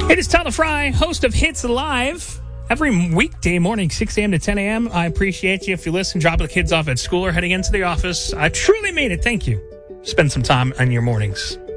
It is Tyler Fry, host of Hits Live, every weekday morning, 6 a.m. to 10 a.m. I appreciate you if you listen, dropping the kids off at school or heading into the office. I truly mean it. Thank you. Spend some time on your mornings.